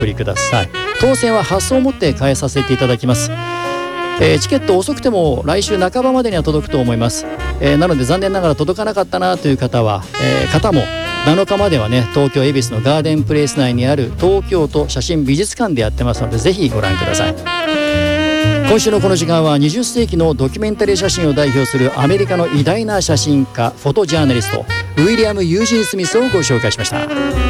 お送りください。当選は発送をもって返させていただきます。チケット遅くても来週半ばまでには届くと思います。なので残念ながら届かなかったなという方は、方も7日まではね、東京恵比寿のガーデンプレイス内にある東京都写真美術館でやってますので、ぜひご覧ください。今週のこの時間は20世紀のドキュメンタリー写真を代表するアメリカの偉大な写真家、フォトジャーナリストウィリアム・ユージン・スミスをご紹介しました。